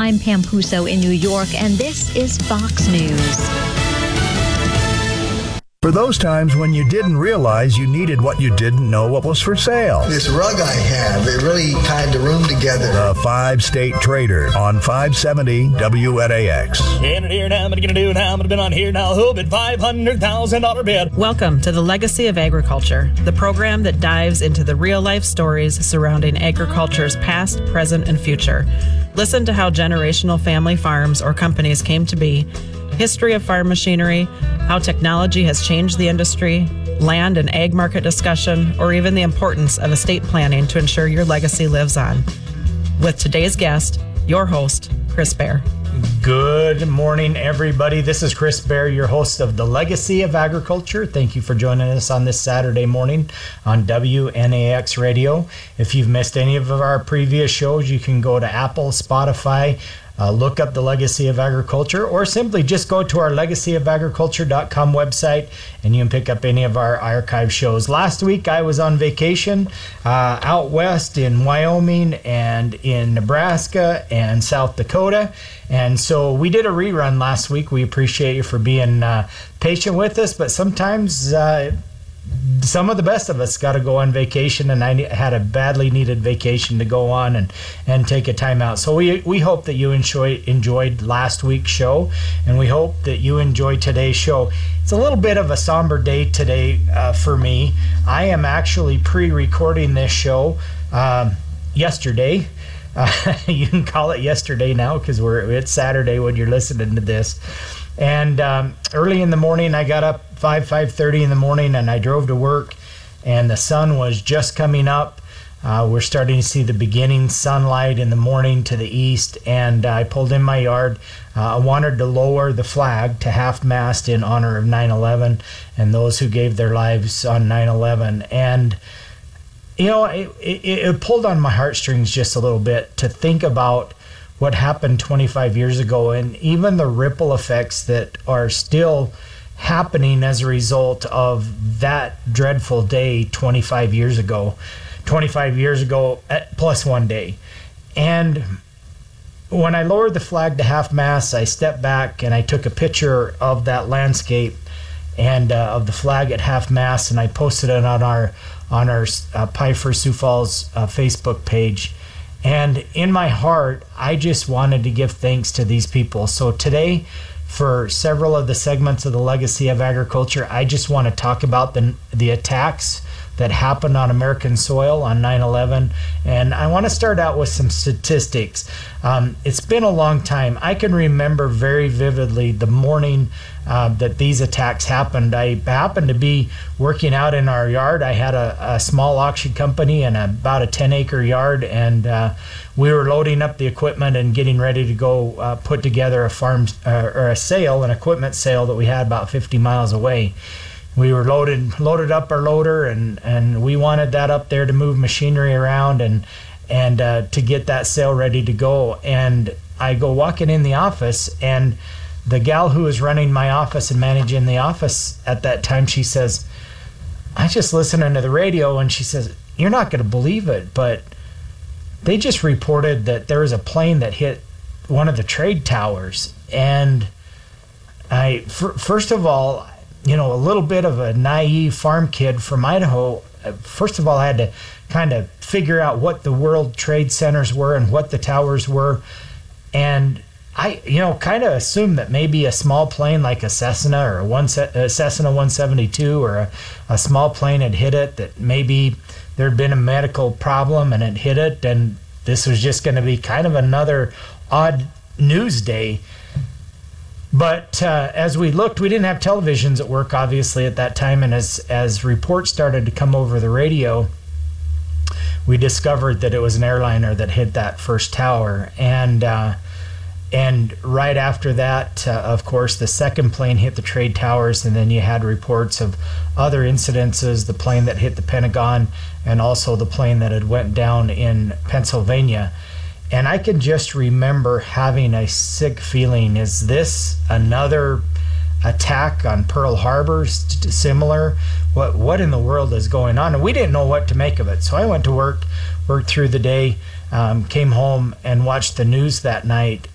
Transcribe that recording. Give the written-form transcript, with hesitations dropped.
I'm Pam Puso in New York, and this is Fox News. For those times when you didn't realize you needed what you didn't know what was for sale. This rug I have, it really tied the room together. The 5-State Trader on 570 WNAX. And here now, what are you going to do now? I'm going to bid on here now. Who bid $500,000 bid? Welcome to the Legacy of Agriculture, the program that dives into the real-life stories surrounding agriculture's past, present, and future. Listen to how generational family farms or companies came to be, history of farm machinery, how technology has changed the industry, land and ag market discussion, or even the importance of estate planning to ensure your legacy lives on. With today's guest, your host, Chris Baer. Good morning, everybody. This is Chris Baer, your host of The Legacy of Agriculture. Thank you for joining us on this Saturday morning on WNAX Radio. If you've missed any of our previous shows, you can go to Apple, Spotify, look up The Legacy of Agriculture, or simply just go to our legacyofagriculture.com website and you can pick up any of our archive shows. Last week I was on vacation out west in Wyoming and in Nebraska and South Dakota, and so we did a rerun last week. We appreciate you for being patient with us, but sometimes some of the best of us got to go on vacation, and I had a badly needed vacation to go on and take a time out. So we hope that you enjoyed last week's show, and we hope that you enjoy today's show. It's a little bit of a somber day today for me. I am actually pre-recording this show yesterday. You can call it yesterday now because it's Saturday when you're listening to this. And early in the morning, I got up 5:30 in the morning, and I drove to work, and the sun was just coming up. We're starting to see the beginning sunlight in the morning to the east, and I pulled in my yard. I wanted to lower the flag to half-mast in honor of 9/11 and those who gave their lives on 9/11. And, you know, it pulled on my heartstrings just a little bit to think about what happened 25 years ago, and even the ripple effects that are still happening as a result of that dreadful day 25 years ago plus one day. And when I lowered the flag to half mast, I stepped back and I took a picture of that landscape and of the flag at half mast, and I posted it on our Pfeiffer Sioux Falls Facebook page. And in my heart, I just wanted to give thanks to these people. So today, for several of the segments of the Legacy of Agriculture, I just want to talk about the attacks that happened on American soil on 9/11. And I want to start out with some statistics. It's been a long time. I can remember very vividly the morning that these attacks happened. I happened to be working out in our yard. I had a small auction company and about a 10-acre yard, and we were loading up the equipment and getting ready to go put together a farm or a sale, an equipment sale that we had about 50 miles away. We were loaded up our loader, and we wanted that up there to move machinery around and to get that sale ready to go. And I go walking in the office, and the gal who was running my office and managing the office at that time, she says, I just listening to the radio, and she says, you're not going to believe it, but they just reported that there was a plane that hit one of the trade towers. And first of all, you know, a little bit of a naive farm kid from Idaho. First of all, I had to kind of figure out what the World Trade Centers were and what the towers were. And I, kind of assumed that maybe a small plane like a Cessna or a Cessna 172 or a small plane had hit it, that maybe there'd been a medical problem and it hit it. And this was just going to be kind of another odd news day. But as we looked, we didn't have televisions at work, obviously, at that time. And as reports started to come over the radio, we discovered that it was an airliner that hit that first tower. And right after that, of course, the second plane hit the trade towers. And then you had reports of other incidences, the plane that hit the Pentagon and also the plane that had went down in Pennsylvania. And I can just remember having a sick feeling. Is this another attack on Pearl Harbor similar? What in the world is going on? And we didn't know what to make of it. So I went to worked through the day, came home and watched the news that night.